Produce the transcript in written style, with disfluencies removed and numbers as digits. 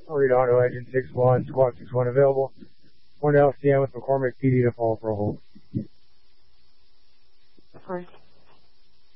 Read Auto Engine 6-1, Squawk 6-1 available. 1 LCM with McCormick PD to follow for a hold. First